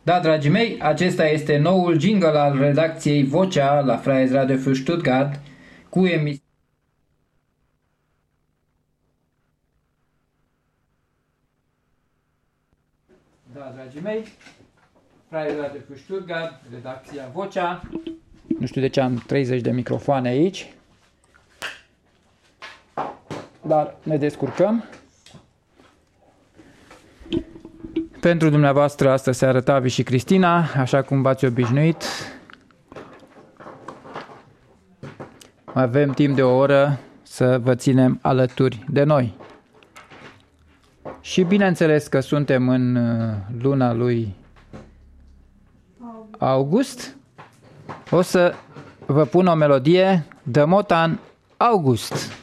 Da, dragii mei, acesta este noul jingle al redacției Vocea la Freies Radio für Stuttgart cu emisiunea. Da, dragii mei, Freies Radio für Stuttgart, redacția Vocea. Nu știu de ce am 30 de microfoane aici, dar ne descurcăm. Pentru dumneavoastră astăzi se arăta Tavi și Cristina, așa cum v-ați obișnuit. Avem timp de o oră să vă ținem alături de noi. Și bineînțeles că suntem în luna lui august. O să vă pun o melodie de Motan August.